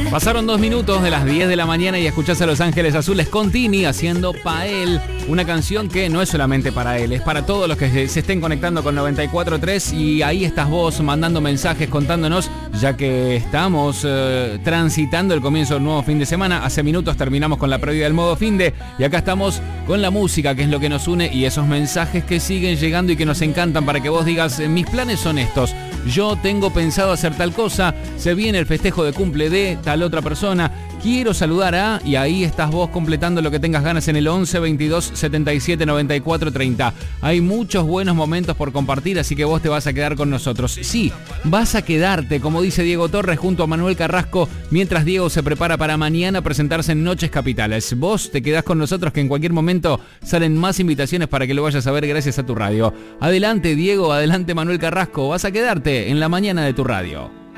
Pasaron 2 minutos de las 10 de la mañana y escuchás a Los Ángeles Azules con Tini haciendo Pa' Él. Una canción que no es solamente para él, es para todos los que se estén conectando con 94.3 y ahí estás vos mandando mensajes contándonos, ya que estamos transitando el comienzo del nuevo fin de semana. Hace minutos terminamos con la previa del modo finde y acá estamos con la música, que es lo que nos une, y esos mensajes que siguen llegando y que nos encantan para que vos digas, mis planes son estos, yo tengo pensado hacer tal cosa, se viene el festejo de cumple de tal otra persona, quiero saludar a... Y ahí estás vos completando lo que tengas ganas en el 11 22 77 94 30. Hay muchos buenos momentos por compartir, así que vos te vas a quedar con nosotros. Sí, vas a quedarte, como dice Diego Torres, junto a Manuel Carrasco, mientras Diego se prepara para mañana presentarse en Noches Capitales. Vos te quedás con nosotros, que en cualquier momento salen más invitaciones para que lo vayas a ver gracias a tu radio. Adelante, Diego, adelante, Manuel Carrasco, vas a quedarte en la mañana de tu radio.